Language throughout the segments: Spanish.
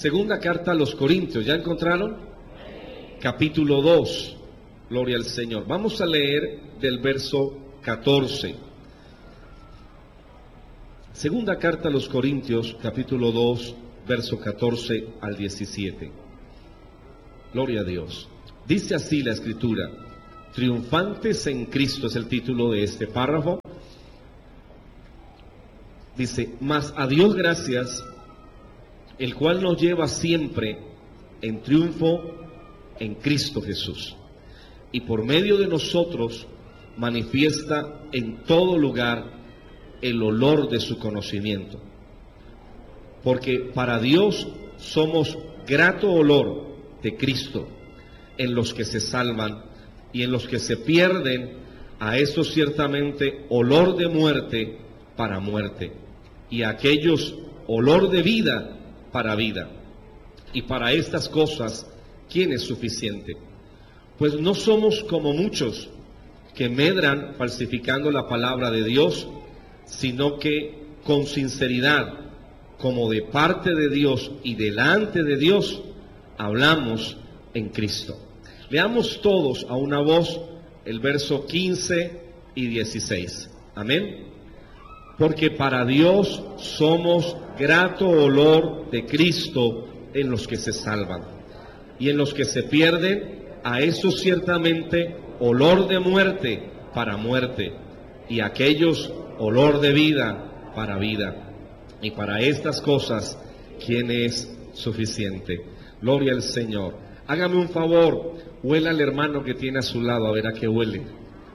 Segunda carta a los Corintios, ¿ya encontraron? Capítulo 2, gloria al Señor. Vamos a leer del verso 14. Segunda carta a los Corintios, capítulo 2, verso 14 al 17. Gloria a Dios. Dice así la Escritura: Triunfantes en Cristo es el título de este párrafo. Dice: mas a Dios gracias, el cual nos lleva siempre en triunfo en Cristo Jesús, y por medio de nosotros manifiesta en todo lugar el olor de su conocimiento. Porque para Dios somos grato olor de Cristo en los que se salvan, y en los que se pierden, a eso ciertamente olor de muerte para muerte, y a aquellos olor de vida para vida. Y para estas cosas, ¿quién es suficiente? Pues no somos como muchos que medran falsificando la palabra de Dios, sino que con sinceridad, como de parte de Dios y delante de Dios, hablamos en Cristo. Leamos todos a una voz el verso 15 y 16. Amén. Porque para Dios somos grato olor de Cristo en los que se salvan, y en los que se pierden, a eso ciertamente olor de muerte para muerte, y a aquellos olor de vida para vida. Y para estas cosas, ¿quién es suficiente? Gloria al Señor. Hágame un favor, huela al hermano que tiene a su lado, a ver a qué huele.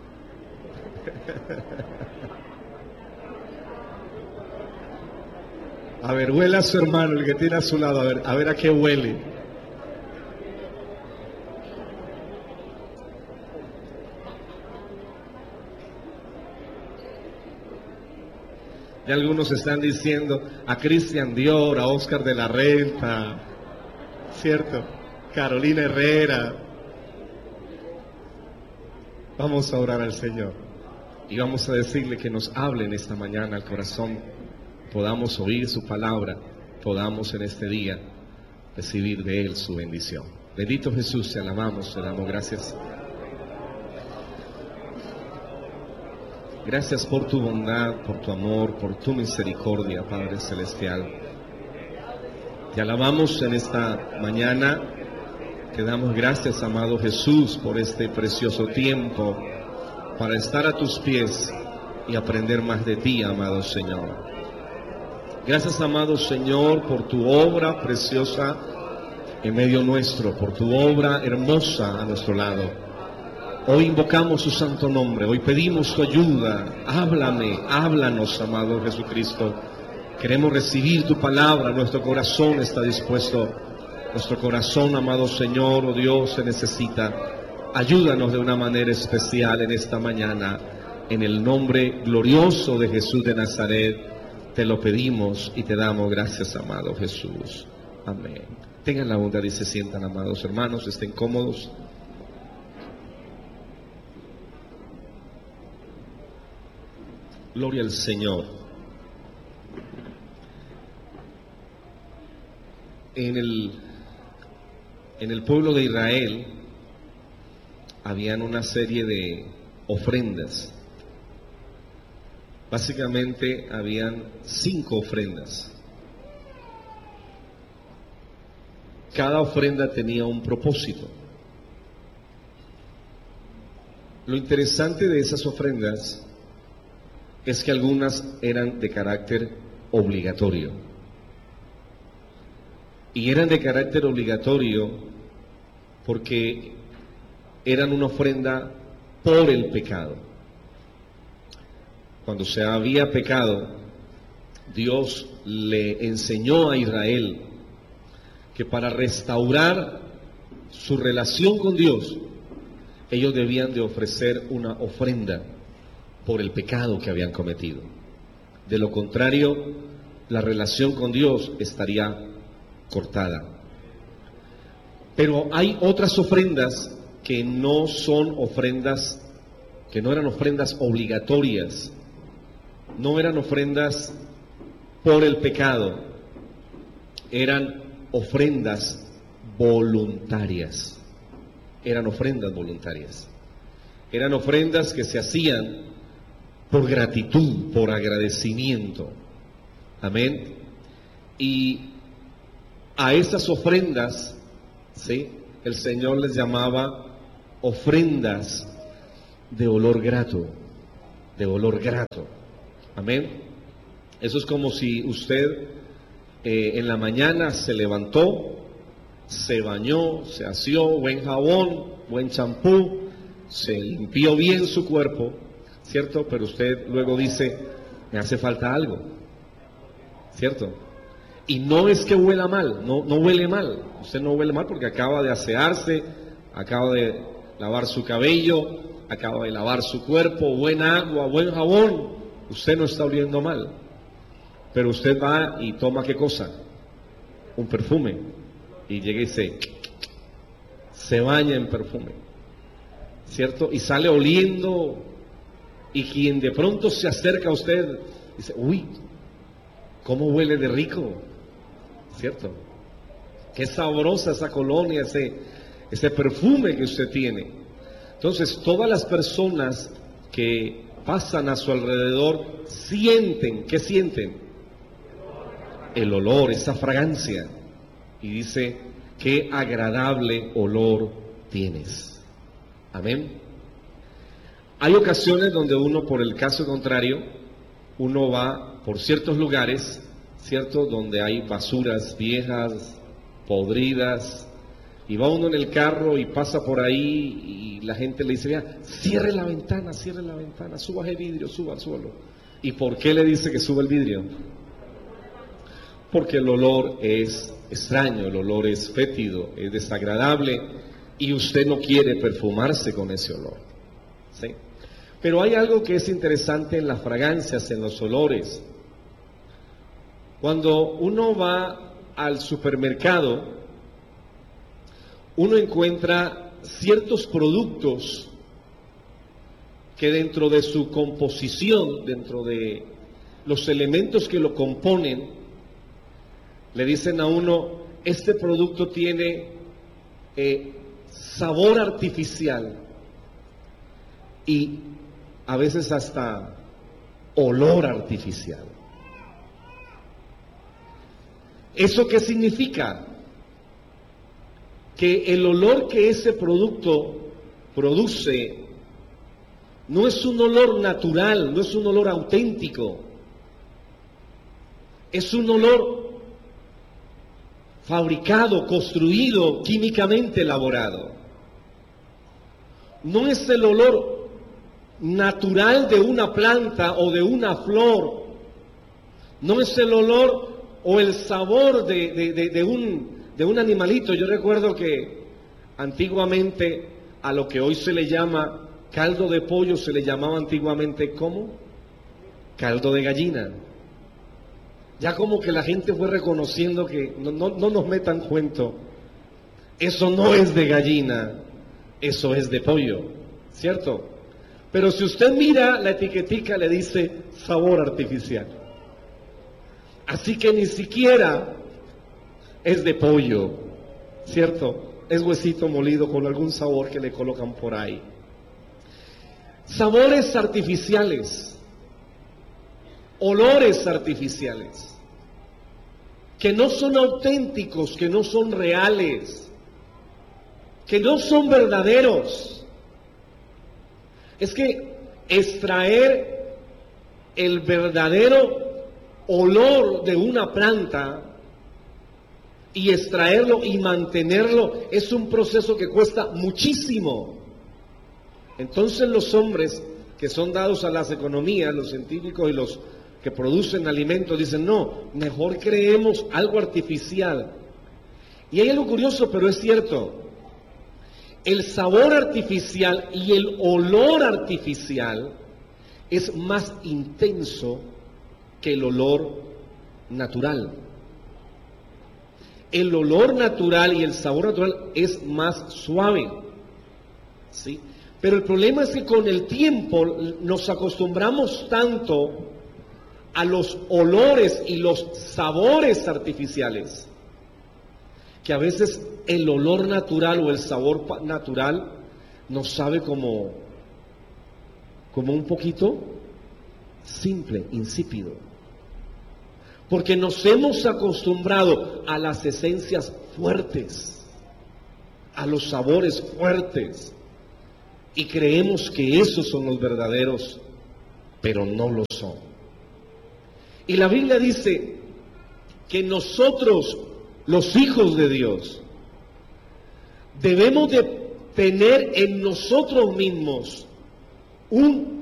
A ver, huela a su hermano, el que tiene a su lado, a ver a qué huele. Y algunos están diciendo a Cristian Dior, a Oscar de la Renta, ¿cierto? Carolina Herrera. Vamos a orar al Señor y vamos a decirle que nos hable en esta mañana al corazón, podamos oír su palabra, podamos en este día recibir de Él su bendición. Bendito Jesús, te alabamos, te damos gracias. Gracias por tu bondad, por tu amor, por tu misericordia, Padre Celestial. Te alabamos en esta mañana, te damos gracias, amado Jesús, por este precioso tiempo para estar a tus pies y aprender más de ti, amado Señor. Gracias, amado Señor, por tu obra preciosa en medio nuestro, por tu obra hermosa a nuestro lado. Hoy invocamos su santo nombre, hoy pedimos tu ayuda. Háblanos, amado Jesucristo. Queremos recibir tu palabra, nuestro corazón está dispuesto. Nuestro corazón, amado Señor, oh Dios, se necesita. Ayúdanos de una manera especial en esta mañana. En el nombre glorioso de Jesús de Nazaret, te lo pedimos y te damos gracias, amado Jesús. Amén. Tengan la bondad y se sientan, amados hermanos, estén cómodos. Gloria al Señor. En el pueblo de Israel habían una serie de ofrendas. Básicamente habían 5 ofrendas. Cada ofrenda tenía un propósito. Lo interesante de esas ofrendas es que algunas eran de carácter obligatorio. Y eran de carácter obligatorio porque eran una ofrenda por el pecado. Cuando se había pecado, Dios le enseñó a Israel que para restaurar su relación con Dios, ellos debían de ofrecer una ofrenda por el pecado que habían cometido. De lo contrario, la relación con Dios estaría cortada. Pero hay otras ofrendas que no son ofrendas, que no eran ofrendas obligatorias, no eran ofrendas por el pecado, eran ofrendas voluntarias. Eran ofrendas voluntarias. Eran ofrendas que se hacían por gratitud, por agradecimiento. Amén. Y a esas ofrendas, ¿sí?, el Señor les llamaba ofrendas de olor grato, de olor grato. Amén. Eso es como si usted en la mañana se levantó, se bañó, se aseó, buen jabón, buen champú, se limpió bien su cuerpo, ¿cierto? Pero usted luego dice, me hace falta algo, ¿cierto? Y no es que huela mal, no huele mal, usted no huele mal porque acaba de asearse, acaba de lavar su cabello, acaba de lavar su cuerpo, buena agua, buen jabón, usted no está oliendo mal. Pero usted va y toma ¿qué cosa? Un perfume. Y llega y se baña en perfume, ¿cierto? Y sale oliendo, y quien de pronto se acerca a usted, dice, uy, ¿cómo huele de rico? ¿Cierto? Qué sabrosa esa colonia, ese perfume que usted tiene. Entonces, todas las personas que pasan a su alrededor sienten, ¿qué sienten? El olor, esa fragancia. Y dice, qué agradable olor tienes. Amén. Hay ocasiones donde uno, por el caso contrario, uno va por ciertos lugares, ¿cierto?, donde hay basuras viejas, podridas, y va uno en el carro y pasa por ahí y la gente le dice, vea, cierre la ventana, suba el vidrio, súbalo. ¿Y por qué le dice que suba el vidrio? Porque el olor es extraño, el olor es fétido, es desagradable y usted no quiere perfumarse con ese olor, ¿sí? Pero hay algo que es interesante en las fragancias, en los olores. Cuando uno va al supermercado, uno encuentra ciertos productos que dentro de su composición, dentro de los elementos que lo componen, le dicen a uno, este producto tiene sabor artificial y a veces hasta olor artificial. ¿Eso qué significa? Que el olor que ese producto produce no es un olor natural, no es un olor auténtico, es un olor fabricado, construido, químicamente elaborado. No es el olor natural de una planta o de una flor, no es el olor o el sabor de un animalito. Yo recuerdo que antiguamente a lo que hoy se le llama caldo de pollo se le llamaba antiguamente ¿cómo? Caldo de gallina. Ya como que la gente fue reconociendo que no nos metan cuento, eso no es de gallina, eso es de pollo, ¿cierto? Pero si usted mira la etiquetica le dice sabor artificial. Así que ni siquiera es de pollo, ¿cierto? Es huesito molido con algún sabor que le colocan por ahí. Sabores artificiales, olores artificiales, que no son auténticos, que no son reales, que no son verdaderos. Es que extraer el verdadero olor de una planta y extraerlo y mantenerlo es un proceso que cuesta muchísimo. Entonces los hombres que son dados a las economías, los científicos y los que producen alimentos dicen, no, mejor creemos algo artificial. Y hay algo curioso, pero es cierto. El sabor artificial y el olor artificial es más intenso que el olor natural. El olor natural y el sabor natural es más suave, ¿sí? Pero el problema es que con el tiempo nos acostumbramos tanto a los olores y los sabores artificiales que a veces el olor natural o el sabor natural nos sabe como un poquito simple, insípido. Porque nos hemos acostumbrado a las esencias fuertes, a los sabores fuertes, y creemos que esos son los verdaderos, pero no lo son. Y la Biblia dice que nosotros, los hijos de Dios, debemos de tener en nosotros mismos un